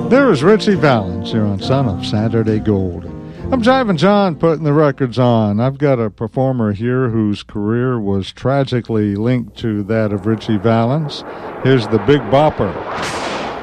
There is Ritchie Valens here on Son of Saturday Gold. I'm Jivin' John putting the records on. I've got a performer here whose career was tragically linked to that of Ritchie Valens. Here's the Big Bopper.